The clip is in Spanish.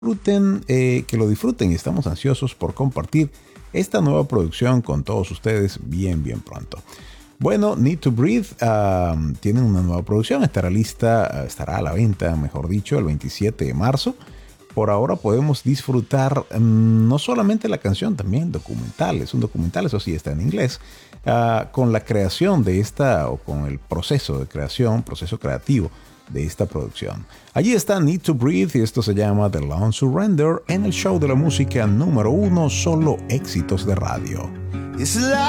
que lo disfruten y estamos ansiosos por compartir esta nueva producción con todos ustedes bien pronto. Bueno, Need to Breathe tienen una nueva producción, estará a la venta, mejor dicho, el 27 de marzo. Por ahora podemos disfrutar no solamente la canción, también documental. Es un documental, eso sí, está en inglés. Con la creación de con el proceso creativo de esta producción. Allí está Need to Breathe y esto se llama The Lone Surrender en el show de la música número 1, solo éxitos de radio. It's like